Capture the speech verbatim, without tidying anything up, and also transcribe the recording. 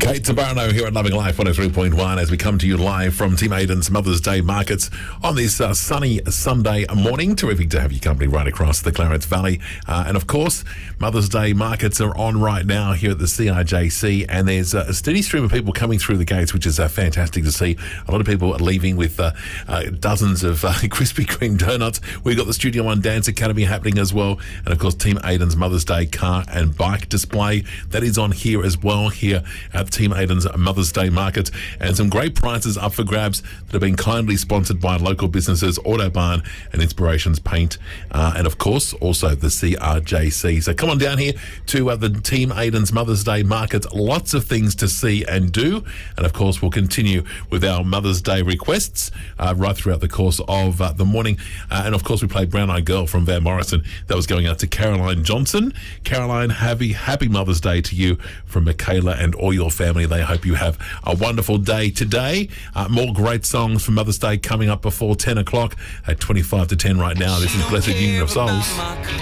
Kate Tabarno here at Loving Life one oh three point one as we come to you live from Team Aidan's Mother's Day markets on this uh, sunny Sunday morning. Terrific to have your company right across the Clarence Valley. Uh, and of course, Mother's Day markets are on right now here at the C R J C, and there's uh, a steady stream of people coming through the gates, which is uh, fantastic to see. A lot of people are leaving with uh, uh, dozens of uh, Krispy Kreme donuts. We've got the Studio One Dance Academy happening as well, and of course Team Aidan's Mother's Day car and bike display that is on here as well here at Team Aidan's Mother's Day market, and some great prizes up for grabs that have been kindly sponsored by local businesses Autobarn and Inspirations Paint, uh, and of course also the C R J C. So come on down here to uh, the Team Aidan's Mother's Day market. Lots of things to see and do, and of course we'll continue with our Mother's Day requests uh, right throughout the course of uh, the morning, uh, and of course we played Brown Eyed Girl from Van Morrison. That was going out to Caroline Johnson. Caroline, happy happy Mother's Day to you from Michaela and all your family. They hope you have a wonderful day today. Uh, more great songs for Mother's Day coming up before ten o'clock at twenty-five to ten right now. This is Blessed Union of Souls.